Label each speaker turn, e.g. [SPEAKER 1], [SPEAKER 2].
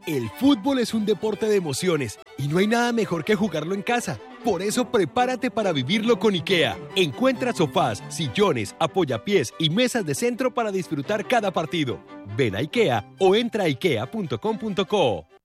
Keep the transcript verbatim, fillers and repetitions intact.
[SPEAKER 1] El fútbol es un deporte de emociones y no hay nada mejor que jugarlo en casa. Por eso prepárate para vivirlo con IKEA. Encuentra sofás, sillones, apoyapiés y mesas de centro para disfrutar cada partido. Ven a IKEA o entra a ikea punto com punto co.